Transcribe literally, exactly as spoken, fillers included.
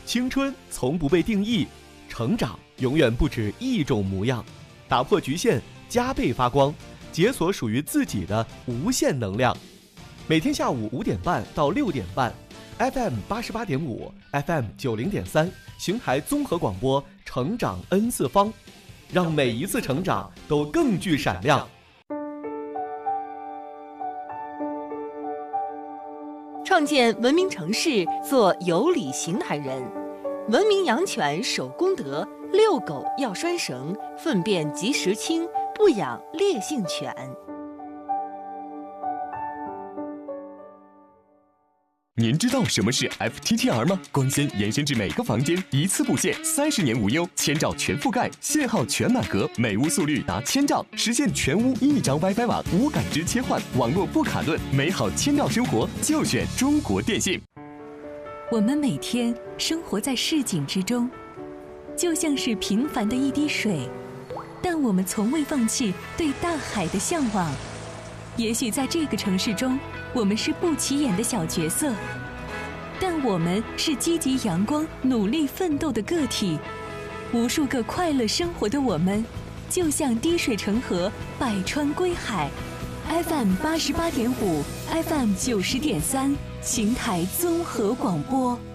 青春从不被定义，成长永远不止一种模样。打破局限，加倍发光，解锁属于自己的无限能量。每天下午五点半到六点半 ，F M 八十八点五 ，F M 九零点三，邢台综合广播，成长 N 次方，让每一次成长都更具闪亮。 创建文明城市，做有礼邢台人。文明养犬守公德，遛狗要拴绳，粪便及时清，不养烈性犬。 您知道什么是 F T T R 吗？光纤延伸至每个房间，一次布线，三十年无忧，千兆全覆盖，信号全满格，每屋速率达千兆，实现全屋一张 WiFi 网，无感知切换，网络不卡顿，美好千兆生活就选中国电信。 我们每天生活在市井之中，就像是平凡的一滴水，但我们从未放弃对大海的向往。也许在这个城市中，我们是不起眼的小角色，但我们是积极阳光、努力奋斗的个体。无数个快乐生活的我们，就像滴水成河，百川归海。F M 八十八点五 ，F M 九十点三，邢台综合广播。